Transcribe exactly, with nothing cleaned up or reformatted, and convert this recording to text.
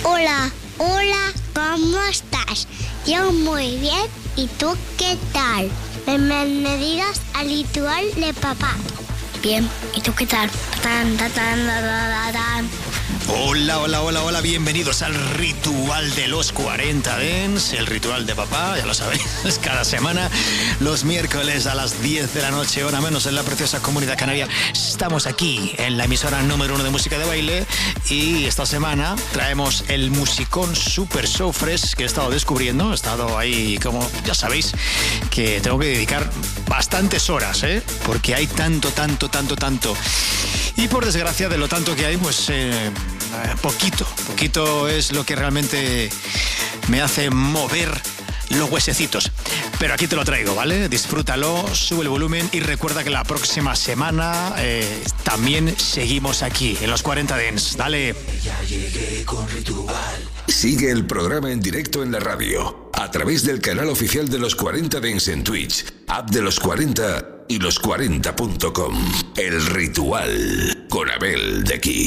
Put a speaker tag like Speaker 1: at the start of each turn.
Speaker 1: Hola, hola, ¿cómo estás? Yo muy bien, ¿y tú qué tal? Bienvenidos al ritual de papá. Bien, ¿y tú qué tal? Tan, tan, tan, tan, tan, tan.
Speaker 2: Hola, hola, hola, hola, bienvenidos al ritual de los cuarenta Dance, el ritual de papá, ya lo sabéis, cada semana, los miércoles a las diez de la noche, hora menos en la preciosa Comunidad Canaria. Estamos aquí en la emisora número uno de música de baile y esta semana traemos el musicón Super So Fresh que he estado descubriendo. He estado ahí, como ya sabéis, que tengo que dedicar bastantes horas, ¿eh? Porque hay tanto, tanto, tanto, tanto. Y por desgracia, de lo tanto que hay, pues eh, poquito, poquito es lo que realmente me hace mover los huesecitos. Pero aquí te lo traigo, ¿vale? Disfrútalo, sube el volumen y recuerda que la próxima semana eh, también seguimos aquí, en los cuarenta Dance. Dale.
Speaker 3: Ya llegué con ritual. Sigue el programa en directo en la radio, a través del canal oficial de los cuarenta Dance en Twitch, app de los cuarenta y los cuarenta punto com. El ritual con Abel de Kid.